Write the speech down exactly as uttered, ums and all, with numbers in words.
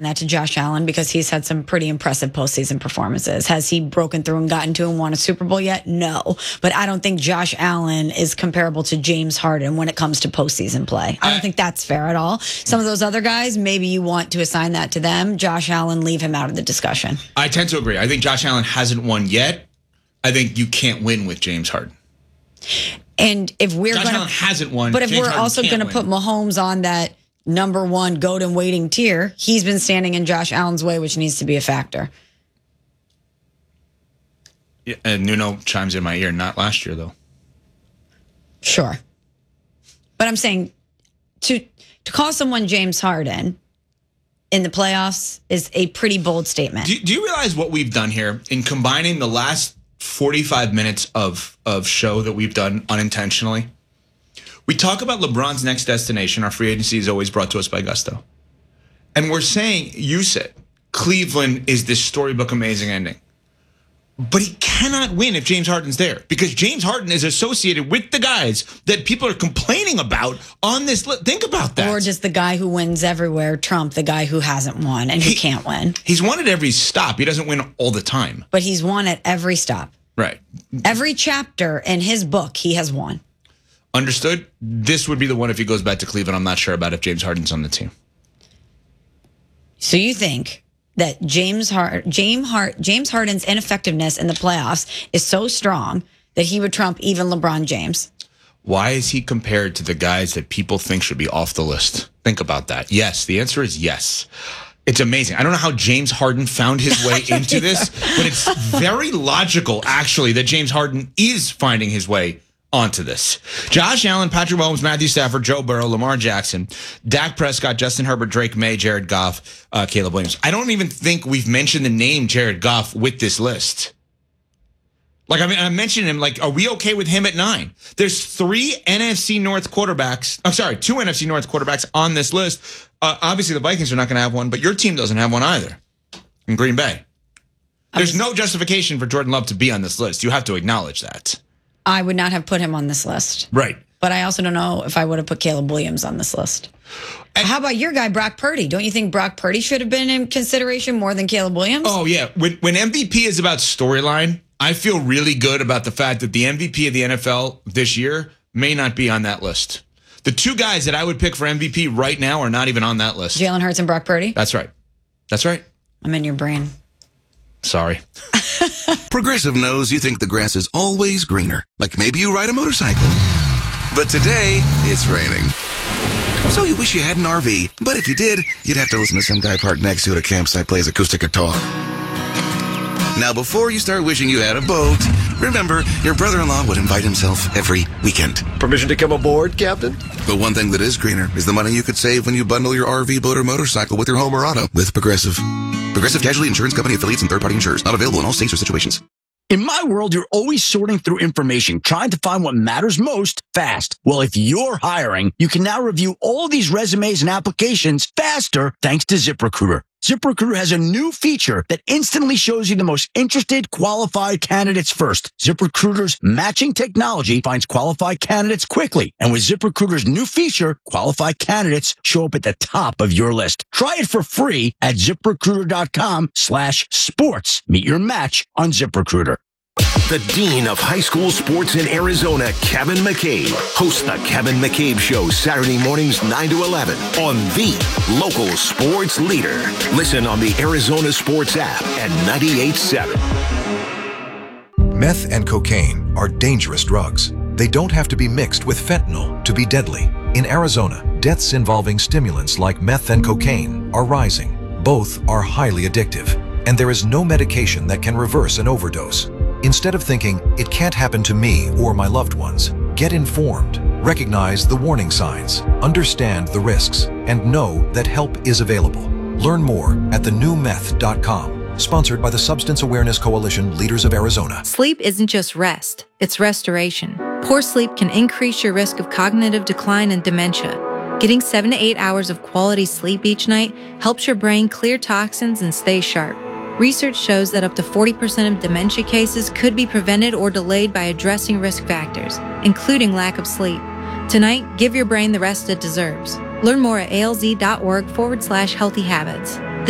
assign that to Josh Allen because he's had some pretty impressive postseason performances. Has he broken through and gotten to and won a Super Bowl yet? No. But I don't think Josh Allen is comparable to James Harden when it comes to postseason play. I don't think that's fair at all. Some of those other guys, maybe you want to assign that to them. Josh Allen, leave him out of the discussion. I tend to agree. I think Josh Allen hasn't won yet. I think you can't win with James Harden. And if we're Josh gonna, Allen hasn't won, but if James we're Harden also can't going to put win. Mahomes on that number one goat and waiting tier, he's been standing in Josh Allen's way, which needs to be a factor. Yeah, and Nuno chimes in my ear. Not last year, though. Sure. But I'm saying to to call someone James Harden in the playoffs is a pretty bold statement. Do, do you realize what we've done here in combining the last forty-five minutes of, of show that we've done unintentionally? We talk about LeBron's next destination. Our free agency is always brought to us by Gusto. And we're saying, you said, Cleveland is this storybook amazing ending. But he cannot win if James Harden's there because James Harden is associated with the guys that people are complaining about on this list. Think about that. Or just the guy who wins everywhere, Trump, the guy who hasn't won and who He- can't win. He's won at every stop. He doesn't win all the time. But he's won at every stop. Right. Every chapter in his book, he has won. Understood? This would be the one if he goes back to Cleveland. I'm not sure about if James Harden's on the team. So you think that James Hard, James Hard, James Harden's ineffectiveness in the playoffs is so strong that he would trump even LeBron James? Why is he compared to the guys that people think should be off the list? Think about that. Yes, the answer is yes. It's amazing. I don't know how James Harden found his way into this, but it's very logical, actually, that James Harden is finding his way onto this. Josh Allen, Patrick Mahomes, Matthew Stafford, Joe Burrow, Lamar Jackson, Dak Prescott, Justin Herbert, Drake May, Jared Goff, uh, Caleb Williams. I don't even think we've mentioned the name Jared Goff with this list. Like, I mean, I mentioned him. Like, are we okay with him at nine? There's three N F C North quarterbacks. I'm sorry, two N F C North quarterbacks on this list. Uh, obviously, the Vikings are not going to have one, but your team doesn't have one either in Green Bay. There's no justification for Jordan Love to be on this list. You have to acknowledge that. I would not have put him on this list. Right. But I also don't know if I would have put Caleb Williams on this list. And how about your guy, Brock Purdy? Don't you think Brock Purdy should have been in consideration more than Caleb Williams? Oh, yeah. When, when M V P is about storyline, I feel really good about the fact that the M V P of the N F L this year may not be on that list. The two guys that I would pick for M V P right now are not even on that list. Jalen Hurts and Brock Purdy? That's right. That's right. I'm in your brain. Sorry. Progressive knows you think the grass is always greener. Like maybe you ride a motorcycle. But today, it's raining. So you wish you had an R V. But if you did, you'd have to listen to some guy parked next to at a campsite plays acoustic guitar. Now, before you start wishing you had a boat, remember, your brother-in-law would invite himself every weekend. Permission to come aboard, Captain? But one thing that is greener is the money you could save when you bundle your R V, boat, or motorcycle with your home or auto with Progressive. Progressive Casualty Insurance Company affiliates and third-party insurers. Not available in all states or situations. In my world, you're always sorting through information, trying to find what matters most fast. Well, if you're hiring, you can now review all these resumes and applications faster thanks to ZipRecruiter. ZipRecruiter has a new feature that instantly shows you the most interested, qualified candidates first. ZipRecruiter's matching technology finds qualified candidates quickly. And with ZipRecruiter's new feature, qualified candidates show up at the top of your list. Try it for free at ZipRecruiter.com slash sports. Meet your match on ZipRecruiter. The Dean of High School Sports in Arizona, Kevin McCabe, hosts the Kevin McCabe Show Saturday mornings nine to eleven on the local sports leader. Listen on the Arizona Sports app at ninety-eight point seven. Meth and cocaine are dangerous drugs. They don't have to be mixed with fentanyl to be deadly. In Arizona, deaths involving stimulants like meth and cocaine are rising. Both are highly addictive, and there is no medication that can reverse an overdose. Instead of thinking, it can't happen to me or my loved ones, get informed, recognize the warning signs, understand the risks, and know that help is available. Learn more at the new meth dot com, sponsored by the Substance Awareness Coalition Leaders of Arizona. Sleep isn't just rest, it's restoration. Poor sleep can increase your risk of cognitive decline and dementia. Getting seven to eight hours of quality sleep each night helps your brain clear toxins and stay sharp. Research shows that up to forty percent of dementia cases could be prevented or delayed by addressing risk factors, including lack of sleep. Tonight, give your brain the rest it deserves. Learn more at alz.org forward slash healthy habits.